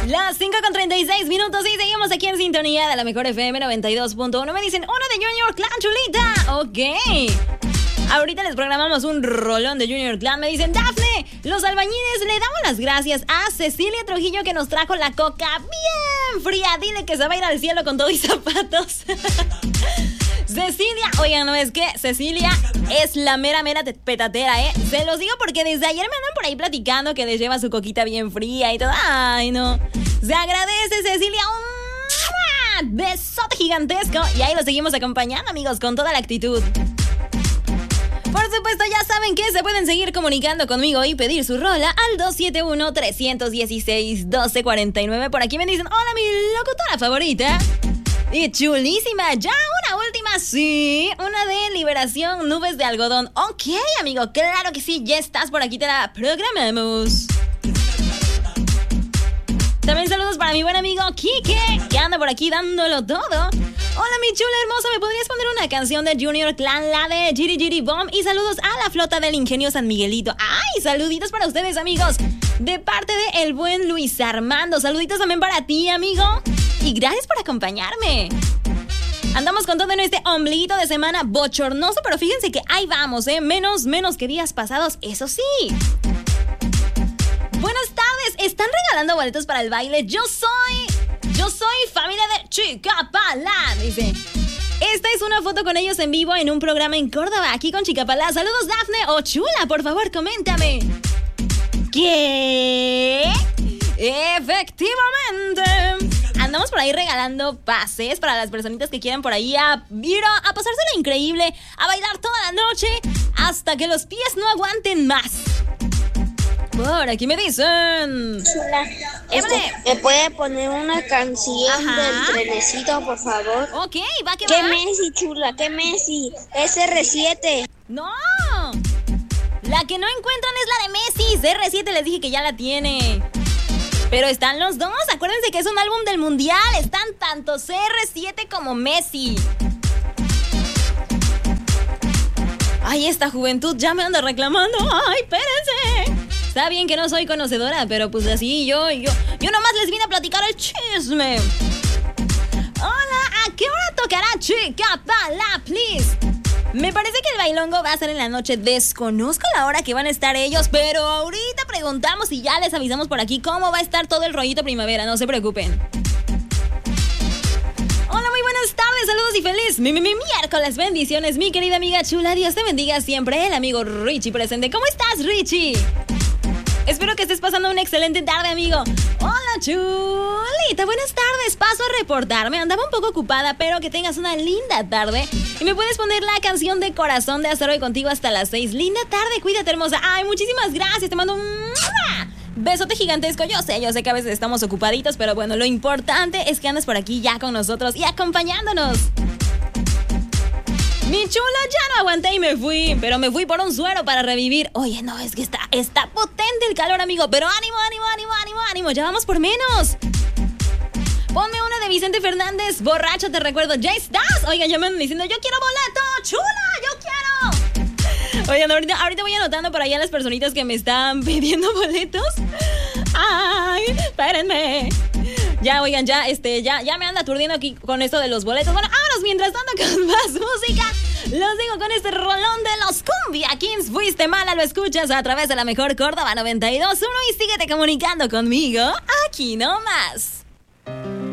Las 5:36 y seguimos aquí en sintonía de la mejor FM 92.1. Me dicen, una de Junior Clan, chulita. Ok. Ahorita les programamos un rolón de Junior Clan. Me dicen, Dafne, los albañiles le damos las gracias a Cecilia Trujillo que nos trajo la coca bien fría. Dile que se va a ir al cielo con todo y zapatos. Cecilia, oigan, no es que Cecilia es la mera petatera, ¿eh? Se los digo porque desde ayer me andan por ahí platicando que les lleva su coquita bien fría y todo. Ay, no. Se agradece, Cecilia. Un besote gigantesco. Y ahí lo seguimos acompañando, amigos, con toda la actitud. Por supuesto, ya saben que se pueden seguir comunicando conmigo y pedir su rola al 271-316-1249. Por aquí me dicen, hola, mi locutora favorita. Y chulísima, ya una última, sí, una de Liberación, Nubes de Algodón. Ok, amigo, claro que sí, ya estás por aquí, te la programamos. También saludos para mi buen amigo Kike, que anda por aquí dándolo todo. Hola, mi chula hermosa, ¿me podrías poner una canción de Junior Clan, la de Giri Giri Bomb? Y saludos a la flota del Ingenio San Miguelito. ¡Ay, saluditos para ustedes, amigos! De parte de el buen Luis Armando. Saluditos también para ti, amigo. Y gracias por acompañarme. Andamos con todo en este ombliguito de semana bochornoso, pero fíjense que ahí vamos, ¿eh? Menos que días pasados, eso sí. Buenas tardes, están regalando boletos para el baile. Yo soy familia de Chicapala, dice. Esta es una foto con ellos en vivo en un programa en Córdoba, aquí con Chicapala. Saludos, Dafne o Chula, por favor, coméntame. ¿Qué? Efectivamente. Andamos por ahí regalando pases para las personitas que quieran por ahí a pasársela increíble, a bailar toda la noche hasta que los pies no aguanten más. Por aquí me dicen, Chula, ¿me puede poner una canción del trenecito, por favor? Ok, va que ¿Qué va. Messi, chula? ¿Qué Messi? SR7. No, la que no encuentran es la de Messi. CR7 les dije que ya la tiene. Pero están los dos, acuérdense que es un álbum del mundial. Están tanto CR7 como Messi. Ay, esta juventud ya me anda reclamando. Ay, espérense. Está bien que no soy conocedora, pero pues así yo nomás les vine a platicar el chisme. Hola, ¿a qué hora tocará Chicapala, please? Me parece que el bailongo va a ser en la noche. Desconozco la hora que van a estar ellos, pero ahorita preguntamos y ya les avisamos por aquí cómo va a estar todo el rollito primavera, no se preocupen. Hola, muy buenas tardes, saludos y feliz miércoles, bendiciones, mi querida amiga chula. Dios te bendiga siempre, el amigo Richie presente. ¿Cómo estás, Richie? Espero que estés pasando una excelente tarde, amigo. Hola, chulita, buenas tardes. Paso a reportarme. Andaba un poco ocupada, pero que tengas una linda tarde. Y me puedes poner la canción de Corazón de Acero y contigo hasta las 6. Linda tarde, cuídate, hermosa. Ay, muchísimas gracias. Te mando un besote gigantesco. Yo sé que a veces estamos ocupaditos, pero bueno, lo importante es que andes por aquí ya con nosotros y acompañándonos. Mi chula, ya no aguanté y me fui, pero me fui por un suero para revivir. Oye, no, es que está potente el calor, amigo, pero ánimo, ya vamos por menos. Ponme una de Vicente Fernández, Borracho, te recuerdo, ya estás. Oigan, ya me andan diciendo, yo quiero boleto, chula, yo quiero. Oigan, ahorita voy anotando por allá las personitas que me están pidiendo boletos. Ay, espérenme. Ya, oigan, ya me anda aturdiendo aquí con esto de los boletos. Bueno, vámonos mientras tanto con más música. Los digo con este rolón de los Cumbia Kings. Fuiste mala, lo escuchas a través de la mejor Córdoba 92.1 y síguete comunicando conmigo aquí nomás.